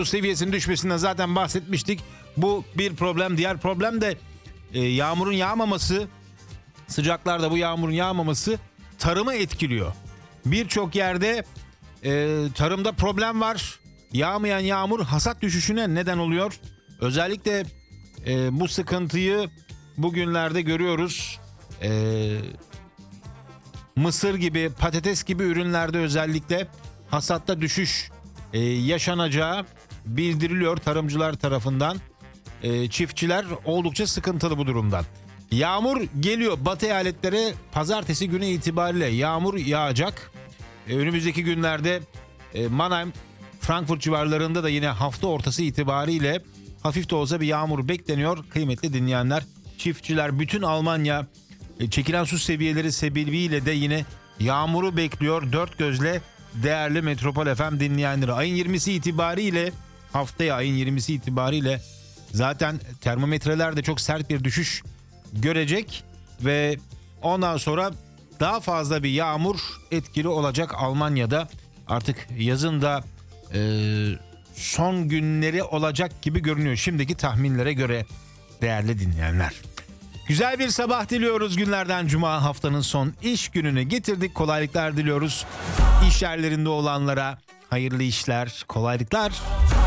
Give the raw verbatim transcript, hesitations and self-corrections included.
seviyesinin düşmesinden zaten bahsetmiştik. Bu bir problem. Diğer problem de e, yağmurun yağmaması, sıcaklarda bu yağmurun yağmaması tarımı etkiliyor. Birçok yerde e, tarımda problem var. Yağmayan yağmur hasat düşüşüne neden oluyor. Özellikle e, bu sıkıntıyı bugünlerde görüyoruz. E, mısır gibi, patates gibi ürünlerde özellikle hasatta düşüş e, yaşanacağı bildiriliyor tarımcılar tarafından. E, çiftçiler oldukça sıkıntılı bu durumdan. Yağmur geliyor. Batı eyaletlere pazartesi günü itibariyle yağmur yağacak. E, önümüzdeki günlerde e, Mannheim, Frankfurt civarlarında da yine hafta ortası itibariyle hafif de olsa bir yağmur bekleniyor. Kıymetli dinleyenler, çiftçiler, bütün Almanya e, çekilen su seviyeleri sebebiyle de yine yağmuru bekliyor. Dört gözle değerli Metropol F M dinleyenleri. Ayın yirmisi itibariyle, haftaya ayın yirmisi itibariyle zaten termometreler de çok sert bir düşüş görecek ve ondan sonra daha fazla bir yağmur etkili olacak Almanya'da. Artık yazın da e, son günleri olacak gibi görünüyor şimdiki tahminlere göre değerli dinleyenler. Güzel bir sabah diliyoruz. Günlerden cuma, haftanın son iş gününü getirdik. Kolaylıklar diliyoruz. İş yerlerinde olanlara hayırlı işler, kolaylıklar.